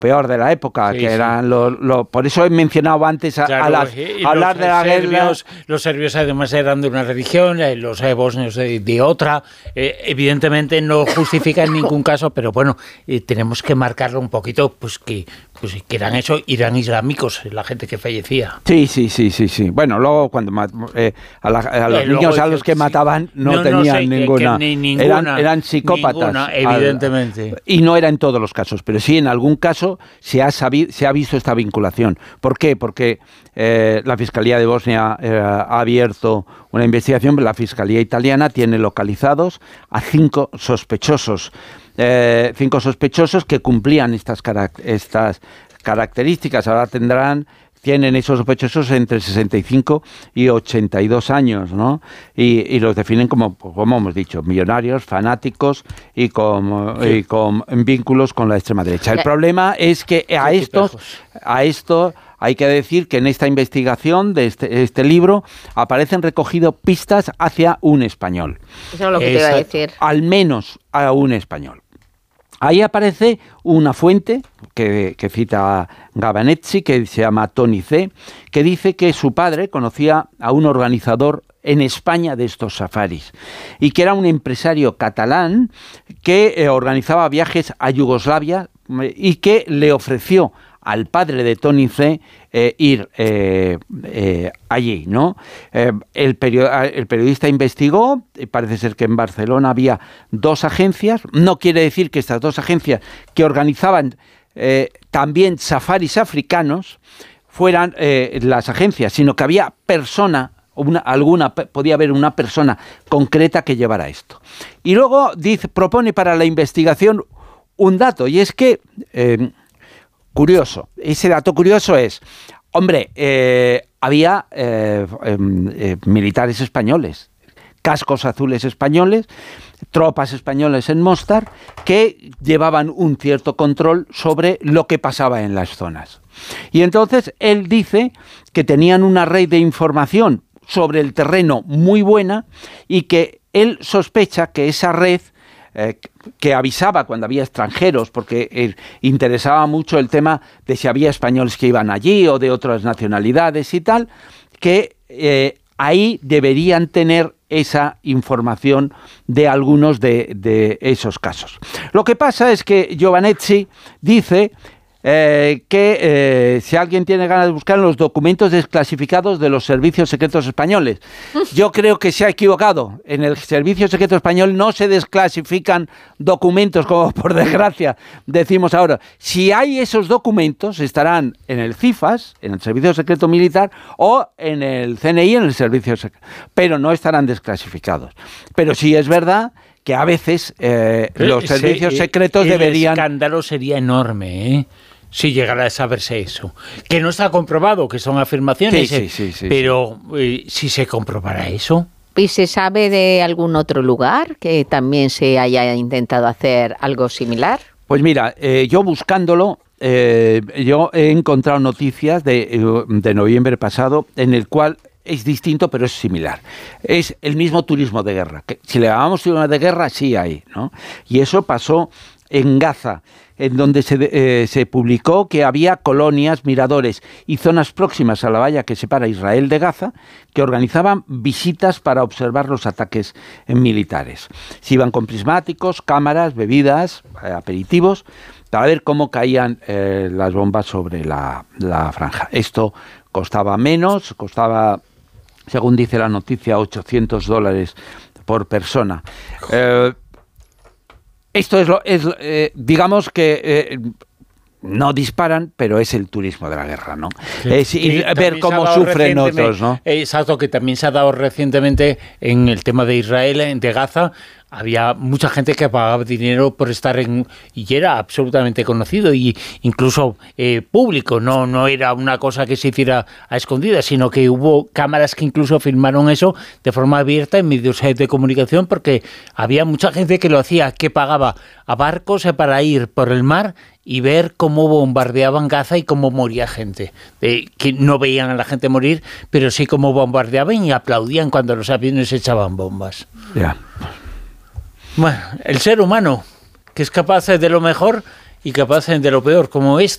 peor de la época, que eran por eso he mencionado antes hablar de la guerra. Los serbios además eran de una religión, los bosnios de otra. Evidentemente no justifica en ningún caso, pero bueno, tenemos que marcarlo un poquito, pues que eran eso, eran islámicos, la gente que fallecía. Sí. Bueno, luego cuando a los niños a los que mataban no tenían ninguna. Eran psicópatas. Ninguna, evidentemente. Y no era en todos los casos, pero sí en algún caso se ha visto esta vinculación. ¿Por qué? Porque la Fiscalía de Bosnia ha abierto una investigación, la Fiscalía italiana tiene localizados a 5 sospechosos. 5 sospechosos que cumplían estas características. Ahora tienen esos sospechosos entre 65 y 82 años, ¿no? Y los definen como hemos dicho, millonarios, fanáticos y con vínculos con la extrema derecha. El problema es que a esto hay que decir que en esta investigación de este libro aparecen recogido pistas hacia un español. Eso es lo que te iba a decir. Al menos a un español. Ahí aparece una fuente que cita Gabanetzi, que se llama Tony C., que dice que su padre conocía a un organizador en España de estos safaris y que era un empresario catalán que organizaba viajes a Yugoslavia y que le ofreció al padre de Tony C. Ir allí, ¿no? El periodista investigó, y parece ser que en Barcelona había 2 agencias, no quiere decir que estas 2 agencias que organizaban también safaris africanos fueran las agencias, sino que había podía haber una persona concreta que llevara esto. Y luego propone para la investigación un dato, y es que curioso. Ese dato curioso es, había militares españoles, cascos azules españoles, tropas españolas en Mostar, que llevaban un cierto control sobre lo que pasaba en las zonas. Y entonces él dice que tenían una red de información sobre el terreno muy buena y que él sospecha que esa red que avisaba cuando había extranjeros, porque interesaba mucho el tema de si había españoles que iban allí o de otras nacionalidades y tal, que ahí deberían tener esa información de algunos de esos casos. Lo que pasa es que Giovanetti dice que si alguien tiene ganas de buscar los documentos desclasificados de los servicios secretos españoles, yo creo que se ha equivocado. En el servicio secreto español no se desclasifican documentos, como por desgracia decimos ahora. Si hay esos documentos, estarán en el CIFAS, en el servicio secreto militar, o en el CNI, en el servicio secreto, pero no estarán desclasificados. Pero sí es verdad que a veces los servicios secretos deberían... El escándalo sería enorme, si llegara a saberse eso. Que no está comprobado, que son afirmaciones, sí, pero si se comprobara eso... ¿Y se sabe de algún otro lugar que también se haya intentado hacer algo similar? Pues mira, yo buscándolo, yo he encontrado noticias de noviembre pasado en el cual... Es distinto, pero es similar. Es el mismo turismo de guerra. Que si le llamamos turismo de guerra, sí hay, ¿no? Y eso pasó en Gaza, en donde se publicó que había colonias, miradores y zonas próximas a la valla que separa Israel de Gaza, que organizaban visitas para observar los ataques militares. Se iban con prismáticos, cámaras, bebidas, aperitivos, para ver cómo caían las bombas sobre la franja. Esto costaba menos, según dice la noticia, $800 por persona. Esto digamos que no disparan, pero es el turismo de la guerra, ¿no? Es ver cómo sufren otros, ¿no? Exacto, que también se ha dado recientemente en el tema de Israel, de Gaza. Había mucha gente que pagaba dinero por estar y era absolutamente conocido y incluso público, no era una cosa que se hiciera a escondidas, sino que hubo cámaras que incluso filmaron eso de forma abierta en medios de comunicación, porque había mucha gente que lo hacía, que pagaba a barcos para ir por el mar y ver cómo bombardeaban Gaza y cómo moría gente, que no veían a la gente morir, pero sí cómo bombardeaban y aplaudían cuando los aviones echaban bombas. Ya. Bueno, el ser humano, que es capaz de lo mejor y capaz de lo peor, como esto.